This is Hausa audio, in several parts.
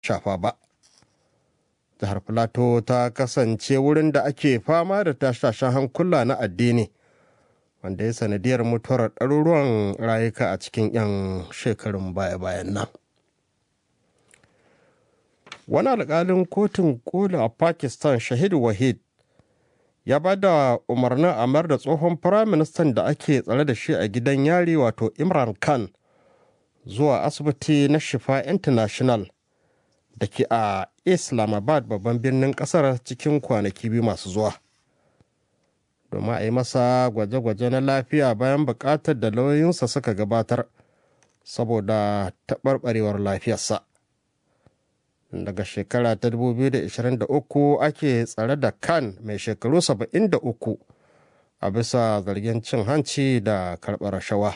shafa ba. Jihar Filato ta kasance wurin da ake fama da tashe-tashen hankula na addini, wanda ya sanadiyar mutuwar ɗaruruwan rayuka a cikin 'yan shekarun baya-bayan nan. Wani alƙalin kotun koli a Pakistan, Shahid Wahid, ya ba da umarnin a mayar da tsohon firaministan da ake tsare da shi a gidan yari wato Imran Khan zuwa asibiti na Shifa International da ke a Islamabad, babban birnin kasar, cikin kwanaki biyu masu zuwa, domin a yi masa gwaje-gwaje na lafiya bayan buƙatar da lauyoyinsa suka gabatar saboda taɓarɓarewar lafiyarsa. Daga shekara ta 2023 ake tsare da Khan mai shekaru 73 a bisa zargin cin hanci da karɓar rashawa.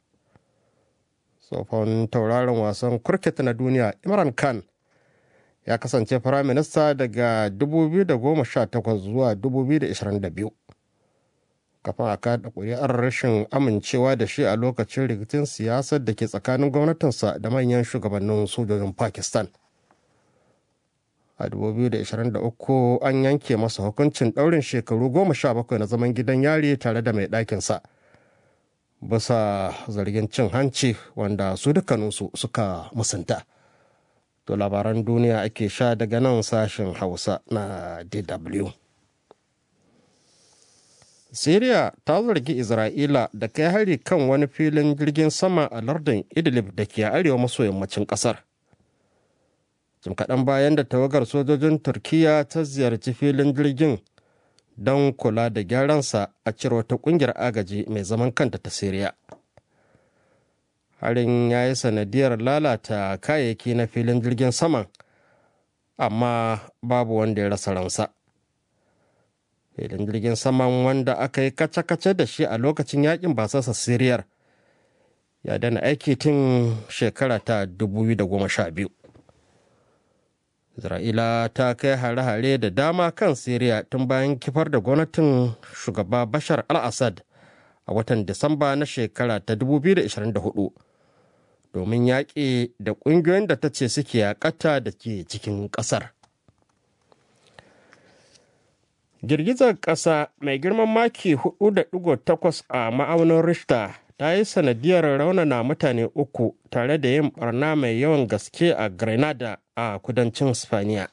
Tsohon tauraron wasan kurket na duniya Imran Khan ya kasance firaminista daga 2018 zuwa 2022 kafin a kada ƙuri'ar rashin amincewa da shi a lokacin rikicin siyasar da ke tsakanin gwamnatinsa da manyan shugabannin sojojin Pakistan. A 2023 an yanke masa hukuncin ɗaurin shekaru 17 na zaman gidan yari tare da mai ɗakinsa bisa zargin cin hanci, wanda su dukkaninsu suka musanta. To labaran duniya ake sha daga nan sashen Hausa na DW. Siriya ta zargi Isra'ila da kai hari kan wani filin jirgin sama a lardin Idlib da ke arewa maso yammacin ƙasar. Jim kaɗan bayan da tawagar sojojin Turkiyya ta ziyarci filin jirgin don kula da gyaransa a cire wata ƙungiyar agaji mai zaman kanta ta Siriya. Harin ya yi sanadiyar lalata kayayyaki na filin jirgin saman, amma babu wanda ya rasa ransa. Filin jirgin saman, wanda aka yi kace-kace da shi a lokacin yakin basasa Siriyar, ya dana aiki tun shekara ta 2012. Isra'ila ta kai hare-hare da dama kan Siriya tun bayan kifar da gwamnatin shugaba Bashar al-Assad a watan Disamba na shekara ta 2024 domin yaƙi da ƙungiyoyin da ta ce suke yaƙata da ke cikin ƙasar. Girgizar ƙasa mai girman maki 4.8 a ma'aunin Richter ta yi sanadiyar raunana mutane 3 tare da yin barna mai yawan gaske a Grenada a kudancin Spaniya.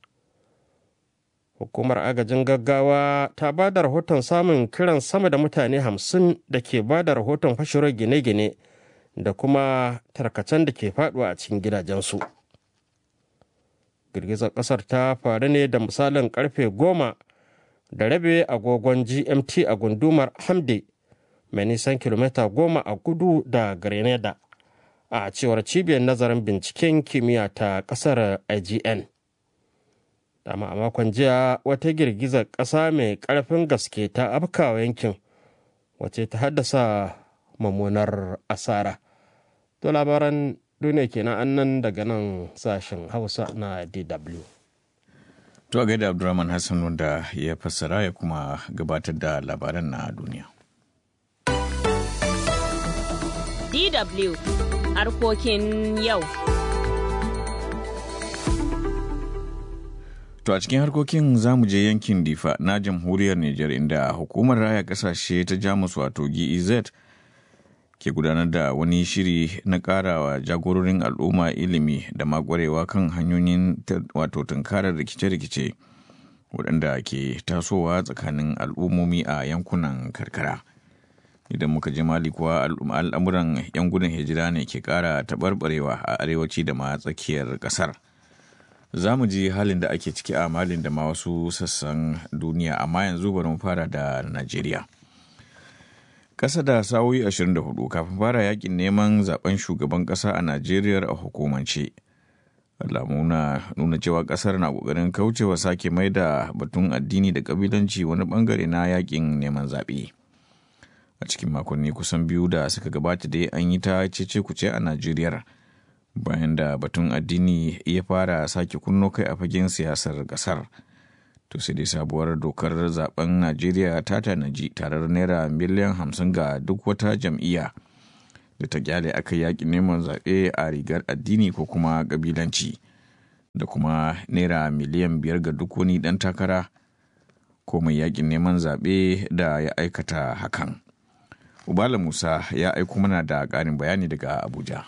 Hukumar agajin gaggawa ta ba da rahoton samun kiran sama da mutane 50 da ke ba da rahoton fashewar gine-gine da kuma tarkacen da ke faduwa a cikin gidajensu. Girgizar ƙasar ta faru ne da misalin karfe 10:30 agogon GMT a gundumar Hamdi, mai nisan kilomita 10 a kudu da Grenada, a cewar cibiyar nazarin binciken kimiyya ta ƙasar IGN. Dama a makon jiya wata girgizar ƙasa mai ƙarfin gaske ta afkawa yankin, wace ta haddasa mummunar asara. To labaran duniya kenan annan daga nan sashen Hausa na DW. To a gaida Abdurrahman Hassan wanda ya fassara ya kuma gabatar da labaran na duniya. DW harkokin yau. To a cikin harkokin zamu je yankin Difa na jamhuriyar Nijar, inda hukumar raya kasashe ta Jamus wato GEZ ke gudanar da wani shiri na karawa jagororin al'umma ilimi da makwarewa kan hanyoyin wato tunkarar rikice-rikice waɗanda ke tasowa tsakanin al'ummomi a yankunan karkara. Idan muka je Mali kuwa al'amuran 'yan gudun hijira ne ke ƙara taɓarɓarewa a arewaci da ma tsakiyar ƙasar. Za mu ji halin da ake ciki a Malin da ma wasu sassan duniya, amma yanzu bari mu fara da Najeriya. Ƙasa da sa'o'i 24 kafin fara yakin neman zaben shugaban ƙasa a Najeriya a hukumance. Alamu na nuna cewa ƙasar na ƙoƙarin kaucewa sake mai da batun addini da ƙabilanci wani ɓangare na yakin neman zaɓe. A cikin makonni kusan 2 da suka gabata dai an yi ta cece-kuce a Najeriya bayan da batun addini ya fara sake kunno kai a fagen siyasar ƙasar. To sai dai sabuwar dokar zaben Najeriya ta tanaji tarar naira miliyan 50 ga duk wata jam'iyya da ta kyale aka yaƙi neman zaɓe a rigar addini ko kuma ƙabilanci. da kuma naira miliyan 5 ga duk wani ɗan takara ko mai yakin neman zaɓe da ya aikata hakan. Ubala Musa ya aiko mana da ƙarin bayani daga Abuja.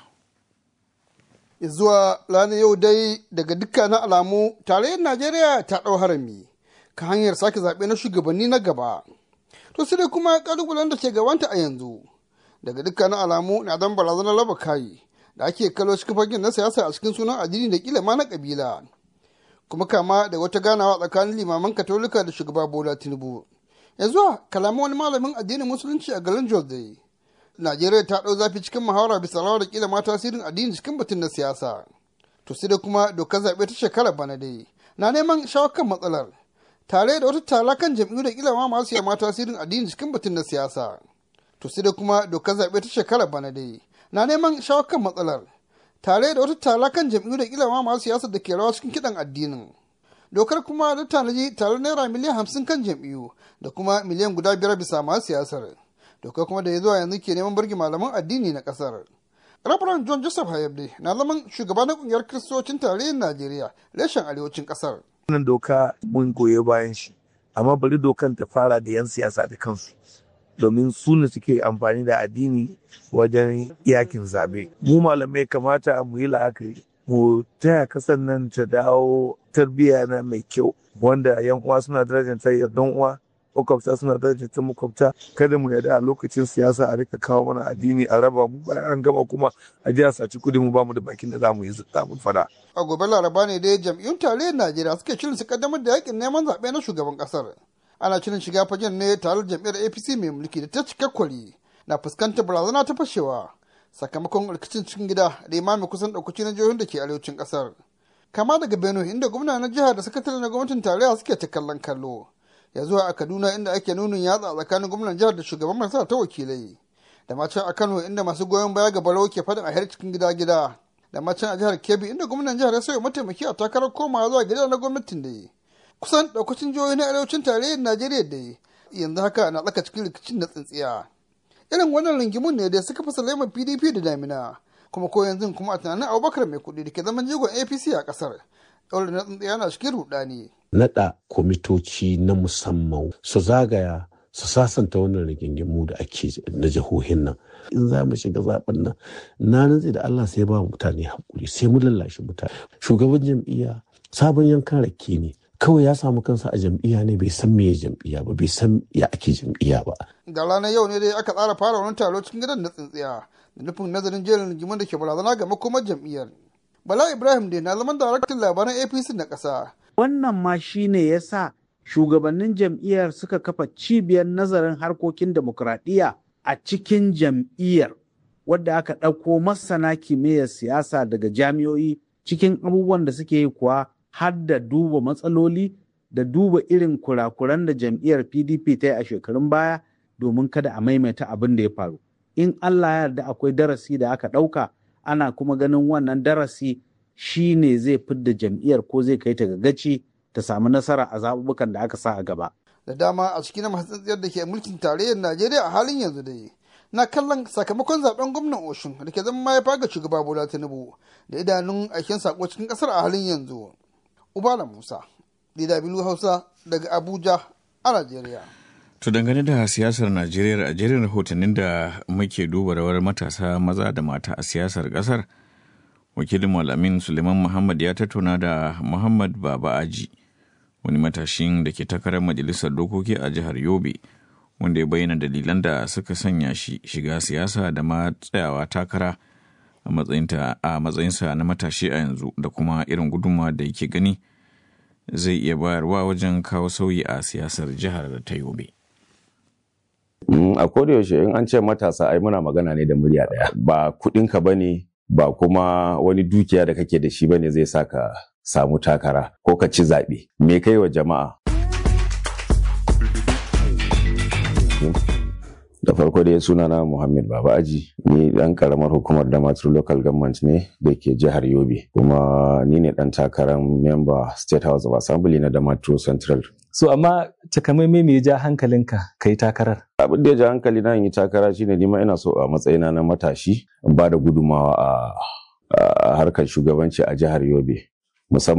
Zuwa ranar yau dai daga dukkanin alamu tarayyar Najeriya ta ɗau harami ka hanyar sake zaɓe na shugabanni na gaba. To sai dai kuma ƙalubalen da ke gabanta a yanzu daga dukkanin alamu na dan barazanar raba kayi da ake kallo cikin fagen na siyasa a cikin sunan addini da kila ma na ƙabila. Kuma kama da wata ganawa tsakanin limaman Katolika da shugaba Bola Tinubu. Yanzu kalaman wani malamin addinin Musulunci a garin Jos dai. Najeriya ta ɗau zafi cikin muhawara bisa rawa da kila ma tasirin addini cikin batun na siyasa. To sai da kuma dokar zaɓe ta shekarar bana dai na neman shawo kan matsalar tare da wata tala kan jam'iyyu da kila ma masu yamma tasirin addini cikin batun na siyasa. To sai da kuma dokar zaɓe ta shekarar bana dai na neman shawo kan matsalar tare da wata tala kan jam'iyyu da kila ma masu siyasa da ke rawa cikin kiɗan addinin. Dokar kuma da tanaji tare naira miliyan 50 kan jam'iyyu da kuma miliyan guda 5 bisa masu siyasar. Dokar kuma da ya zuwa yanzu ke neman burge malaman addini na kasar. Rabaran John Joseph Hayabde na zaman shugaba na kungiyar Kiristocin Tarayyar Najeriya reshen arewacin kasar. Wannan doka mun goye bayan shi, amma bari dokan ta fara da 'yan siyasa da kansu, domin su ne suke amfani da addini wajen yakin zabe. Mu malamai kamata mu yi la'akari, mu taya kasar nan ta dawo tarbiyya na mai kyau, wanda 'yan uwa suna darajanta yardan uwa, makwabta suna darajanta makwabta. Kada mu yarda a lokacin siyasa a rika kawo mana addini a raba mu, bayan an gama kuma a ji a saci kudi mu ba mu da bakin da za mu yi zaɓen fada. A gobe Laraba ne dai jam'iyyun tarayyar Najeriya suke shirin su kaddamar da yakin neman zaɓe na shugaban ƙasar. Ana shirin shiga fagen ne tare da jam'iyyar APC mai mulki da ta cika kwari na fuskantar barazana ta fashewa sakamakon rikicin cikin gida da imami kusan ɗaukaci na jihohin da ke arewacin ƙasar. Kama daga Benue inda gwamna na jihar da sakatare na gwamnatin tarayya suke ta kallon kallo. Ya zuwa a Kaduna inda ake nunin yatsa tsakanin gwamnan jihar da shugaban masu ta wakilai. Da macen a Kano inda masu goyon baya ga Barau ke faɗin a cikin gida-gida. Da macen a jihar Kebbi inda gwamnan jihar ya sauya mataimaki a takarar komawa zuwa gida na gwamnatin da yi. Kusan ɗaukacin jihohi na arewacin tarayyar Najeriya da yi yanzu haka na tsaka cikin rikicin na tsintsiya. Irin wannan rigimun ne da suka fasa laimar PDP da damina. Kuma ko yanzu kuma a tunanin Abubakar mai kuɗi da ke zaman jigon APC a ƙasar. Ɗaure na tsintsiya na cikin ruɗani. Naɗa kwamitoci na musamman su zagaya su sasanta wannan rigingimu da ake na jihohin nan. In za mu shiga zaben nan na nutse da Allah sai ba mutane hakuri, sai mu lallashi mutane. Shugaban jam'iyya sabon yankan rake ne, kawai ya samu kansa a jam'iyya ne, bai san me jam'iyya ba, bai san ya ake jam'iyya ba. Da ranar yau ne dai aka tsara fara wani taro cikin gidan na tsintsiya da nufin nazarin jerin rigimun da ke barazana ga makomar jam'iyyar. Bala Ibrahim dai na zaman daraktan labaran APC na ƙasa. Wannan ma shi ne ya sa shugabannin jam'iyyar suka kafa cibiyar nazarin harkokin demokuraɗiyya a cikin jam'iyyar, wadda aka ɗauko masana kimiyyar siyasa daga jami'o'i. Cikin abubuwan da suke yi kuwa har da duba matsaloli da duba irin kurakuran da jam'iyyar PDP ta yi a shekarun baya domin kada a maimaita abin da ya faru. In Allah ya yarda akwai darasi da aka ɗauka, ana kuma ganin wannan darasi shi ne zai fidda jam'iyyar ko zai kai ta ga gaci ta samu nasara a zaɓuɓɓukan da aka sa a gaba. Da dama a cikin masu tsintsiyar da ke mulkin tarayyar Najeriya a halin yanzu dai na kallon sakamakon zaben gwamnan Oshun da ke zama mahaifa ga shugaba Bola Tinubu da idanun aikin sako cikin ƙasar a halin yanzu. Ubala Musa, DW Hausa daga Abuja a Najeriya. To dangane da siyasar Najeriya a jerin rahotannin da muke duba rawar matasa maza da mata a siyasar ƙasar, wakilin Malamin Suleiman Muhammad ya tattauna da Muhammad Baba Aji, wani matashin da ke takarar majalisar dokoki a jihar Yobe, wanda ya bayyana dalilan da suka sanya shi shiga siyasa da ma tsayawa takara a matsayinsa na matashi a yanzu, da kuma irin gudunmawa da yake gani zai iya bayarwa wajen kawo sauyi a siyasar jihar ta Yobe. A kodayaushe in an ce matasa ai muna magana ne da murya ɗaya, ba kuɗinka ba ne, ba kuma wani dukiya da kake da shi bane zai sa ka samu takara ko ka ci zaɓe. Me kai wa jama'a? Da farko dai sunana Muhammad Baba Aji, ni dan karamar hukumar Damaturu Local Government ne da ke jihar Yobe, kuma ni ne dan takarar member State House of Assembly na Damaturu Central. So amma takamaimai me ya ja hankalinka kai takarar? Abin da ya ja hankali na yi takara shine ni ma ina so a matsayina na matashi in ba da gudunmawa a harkar shugabanci a jihar Yobe, musamman